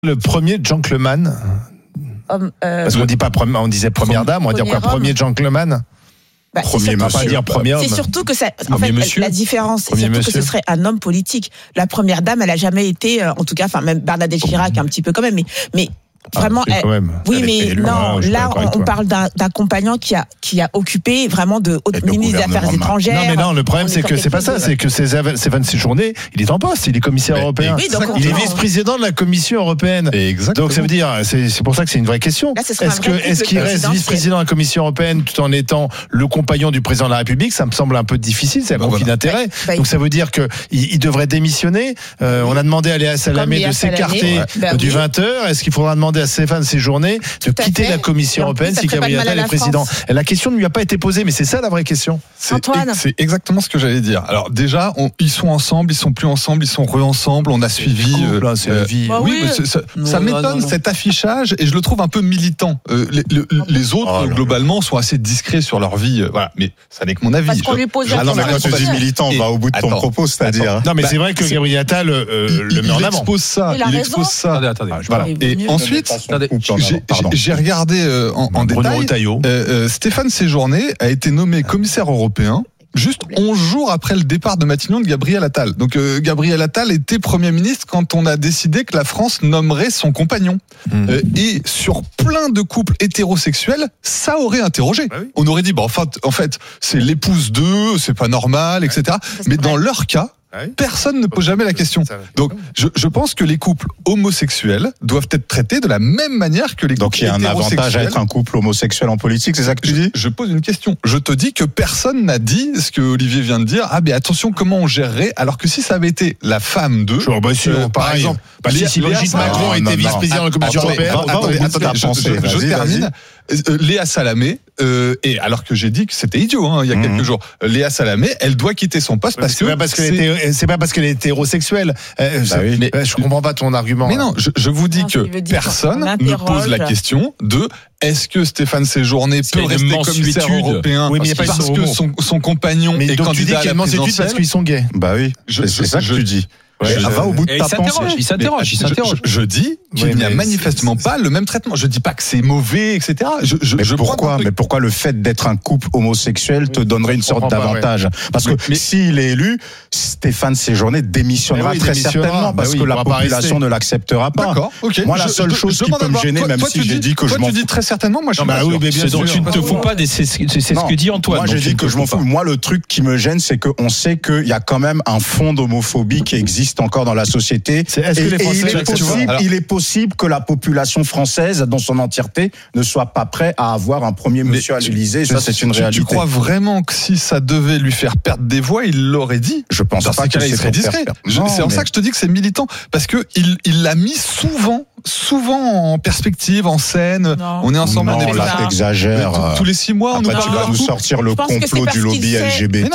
Le premier gentleman. Parce qu'on dit pas on disait première dame, on va dire quoi, premier gentleman. Premier monsieur, pas dire premier homme. C'est surtout que ça, en fait, la différence, c'est surtout que ce serait un homme politique. La première dame, elle a jamais été, en tout cas, enfin même Bernadette Chirac un petit peu quand même, mais vraiment, oui, mais non, là, on parle d'un compagnon qui a occupé vraiment de haut ministre des Affaires étrangères. Non, mais non, le problème, c'est que c'est pas ça, c'est que Stéphane Séjourné, il est en poste, il est commissaire européen. Oui, donc il est vice-président de la Commission européenne. Exactement. Donc ça veut dire, c'est pour ça que c'est une vraie question. Là, est-ce qu'il reste vice-président de la Commission européenne tout en étant le compagnon du président de la République? Ça me semble un peu difficile, c'est un conflit d'intérêts. Donc ça veut dire qu'il devrait démissionner. On a demandé à Léa Salamé de s'écarter du 20h. Est-ce qu'il faudra demander à Stéphane Séjourné de quitter la Commission européenne si Gabriel Attal est président? La question ne lui a pas été posée, mais c'est ça la vraie question. Antoine. C'est exactement ce que j'allais dire. Alors déjà, ils sont ensemble, ils sont plus ensemble, ils sont re-ensemble. On a suivi. C'est la vie. Oui, ça m'étonne cet affichage et je le trouve un peu militant. Les autres globalement sont assez discrets sur leur vie. Voilà, mais ça n'est que mon avis. Parce qu'on lui pose la non, mais quand tu dis militant, on va au bout de ton propos, c'est-à-dire. Non, mais c'est vrai que Gabriel Attal le met en avant. Il expose ça. Attendez. Voilà. Et ensuite, j'ai regardé en détail. Stéphane Séjourné a été nommé commissaire européen juste 11 jours après le départ de Matignon de Gabriel Attal. Donc Gabriel Attal était Premier ministre quand on a décidé que la France nommerait son compagnon. Et sur plein de couples hétérosexuels, ça aurait interrogé. Ah oui. On aurait dit, en fait, c'est l'épouse d'eux, c'est pas normal, etc. Mais dans leur cas, personne ne pose jamais la question. Donc, je pense que les couples homosexuels doivent être traités de la même manière que les couples hétérosexuels. Donc, il y a un avantage à être un couple homosexuel en politique, c'est ça que tu dis? Je pose une question. Je te dis que personne n'a dit ce que Olivier vient de dire. Ah, mais attention, comment on gérerait? Alors que si ça avait été la femme d'eux, par exemple, si Brigitte Macron était vice-président de la Commission européenne, je termine. Léa Salamé, et alors que j'ai dit que c'était idiot, il y a quelques jours, Léa Salamé, elle doit quitter son poste parce que c'est pas parce qu'elle est hétérosexuelle. Je comprends pas ton argument. Mais non, je vous dis que personne ne pose la question de est-ce que Stéphane Séjourné peut rester commissaire européen parce que son compagnon est candidat à la présidentielle parce qu'ils sont gays. Bah oui, c'est ça que tu dis. Va au bout de ta pensée. Il s'interroge. Je dis qu'il n'y a manifestement pas le même traitement. Je dis pas que c'est mauvais, etc. Mais pourquoi le fait d'être un couple homosexuel te donnerait une sorte d'avantage? Parce que s'il est élu, Stéphane Séjourné démissionnera très certainement parce que la population ne l'acceptera pas. D'accord, ok. Moi, la seule chose qui peut me gêner, même si j'ai dit que je m'en fous. Tu dis très certainement, moi je suis pas sûr. Donc tu ne te fous pas, c'est ce que dit Antoine. Moi, j'ai dit que je m'en fous. Moi, le truc qui me gêne, c'est qu'on sait qu'il y a quand même un fond d'homophobie qui existe encore dans la société. Il est possible que la population française, dans son entièreté, ne soit pas prête à avoir un premier monsieur à l'Élysée. Ça, c'est une réalité. Tu crois vraiment que si ça devait lui faire perdre des voix, il l'aurait dit? Je pense pas qu'il serait discret. C'est en ça que je te dis que c'est militant, parce que il l'a mis souvent en perspective, en scène. On est ensemble. Non, là, t'exagères. Tous les 6 mois, on nous parle. Tu vas nous sortir le complot du lobby LGBT.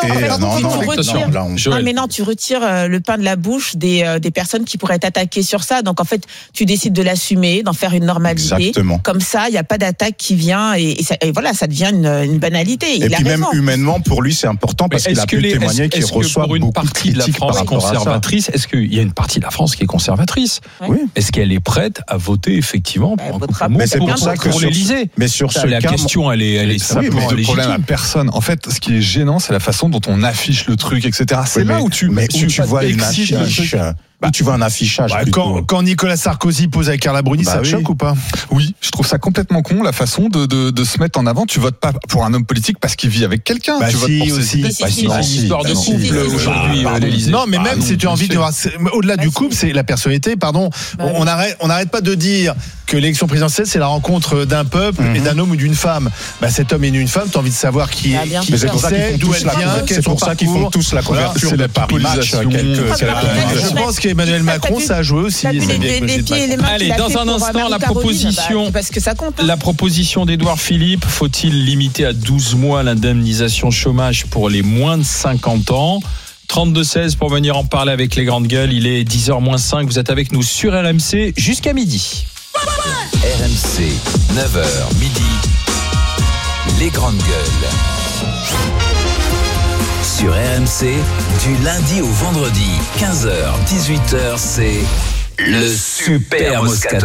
Tu retires le pain de la bouche des personnes qui pourraient être attaquées sur ça. Donc en fait, tu décides de l'assumer, d'en faire une normalité. Exactement. Comme ça, il n'y a pas d'attaque qui vient et voilà, ça devient une banalité. Et puis même humainement, pour lui, c'est important parce qu'il a pu témoigner qu'il reçoit beaucoup de critiques par rapport à ça. Conservatrice, est-ce qu'il y a une partie de la France qui est conservatrice? Oui. Est-ce qu'elle est prête à voter effectivement pour l'Élysée? Mais sur ce la question, elle est simplement légitime. Problème à personne. En fait, ce qui est gênant, c'est la façon dont on affiche le truc, etc. C'est là où tu vois une affiche. Tu vois un affichage. Quand Nicolas Sarkozy pose avec Carla Bruni, ça te choque ou pas? Oui, je trouve ça complètement con, la façon de se mettre en avant. Tu votes pas pour un homme politique parce qu'il vit avec quelqu'un. Tu votes pour ses idées. C'est une histoire de couple aujourd'hui, l'Élysée. Non, mais même si tu as envie de voir, au-delà du couple, c'est la personnalité. Pardon, on n'arrête pas de dire que l'élection présidentielle, c'est la rencontre d'un peuple et d'un homme ou d'une femme. Cet homme et une femme, tu as envie de savoir qui c'est, d'où elle vient, c'est pour ça qu'ils font tous la couverture de Paris Match. Je pense qu'Emmanuel Macron, ça a joué aussi. Allez, dans un instant, la proposition d'Édouard Philippe, faut-il limiter à 12 mois l'indemnisation chômage pour les moins de 50 ans? 32-16 pour venir en parler avec les grandes gueules. Il est 10h-5, vous êtes avec nous sur RMC jusqu'à midi. RMC, 9h, midi, les grandes gueules. Sur RMC, du lundi au vendredi, 15h, 18h, c'est Le Super Moscato.